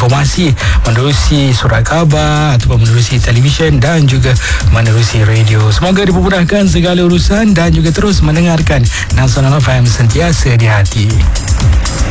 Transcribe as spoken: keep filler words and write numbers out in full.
informasi menerusi surat khabar ataupun menerusi televisyen dan juga menerusi radio. Semoga dipermudahkan segala urusan dan juga terus mendengarkan Nasional F M sentiasa di hati.